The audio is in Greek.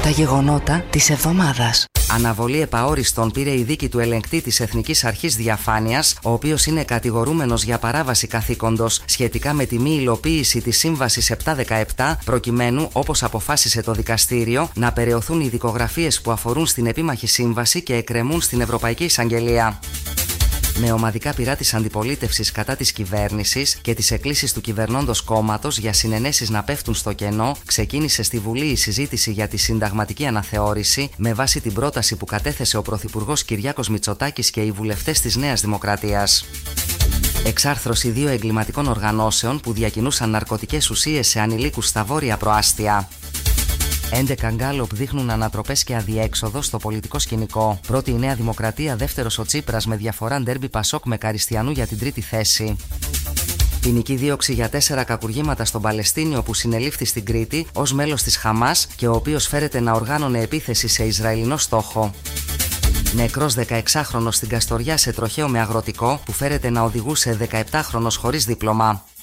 Τα γεγονότα της εβδομάδας. Αναβολή επαόριστον πήρε η δίκη του ελεγκτή της Εθνικής Αρχής Διαφάνειας, ο οποίος είναι κατηγορούμενος για παράβαση καθήκοντος σχετικά με τη μη υλοποίηση της Σύμβασης 717, προκειμένου, όπως αποφάσισε το δικαστήριο, να περαιωθούν οι δικογραφίες που αφορούν στην επίμαχη σύμβαση και εκκρεμούν στην Ευρωπαϊκή Εισαγγελία. Με ομαδικά πειρά της αντιπολίτευσης κατά της κυβέρνησης και τις εκκλήσεις του κυβερνώντος κόμματος για συνενέσεις να πέφτουν στο κενό, ξεκίνησε στη Βουλή η συζήτηση για τη συνταγματική αναθεώρηση με βάση την πρόταση που κατέθεσε ο Πρωθυπουργός Κυριάκος Μητσοτάκης και οι βουλευτές της Νέας Δημοκρατίας. Εξάρθρωση 2 εγκληματικών οργανώσεων που διακινούσαν ναρκωτικές ουσίες σε ανηλίκους στα βόρεια προάστια. 11 γκάλοπ δείχνουν ανατροπές και αδιέξοδο στο πολιτικό σκηνικό. Πρώτη η Νέα Δημοκρατία, δεύτερος ο Τσίπρας με διαφορά ντέρμπι Πασόκ με Καριστιανού για την τρίτη θέση. Ποινική δίωξη για 4 κακουργήματα στον Παλαιστίνιο που συνελήφθη στην Κρήτη ως μέλος της Χαμάς και ο οποίος φέρεται να οργάνωνε επίθεση σε Ισραηλινό στόχο. Νεκρός 16χρονος στην Καστοριά σε τροχαίο με αγροτικό που φέρεται να οδηγούσε 17χρονος χωρίς δίπλωμα.